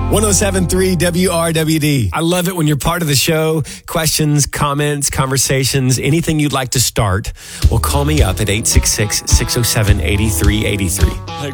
107.3 WRWD. I love it when you're part of the show. Questions, comments, conversations, anything you'd like to start. Well, call me up at 866-607-8383. Hey,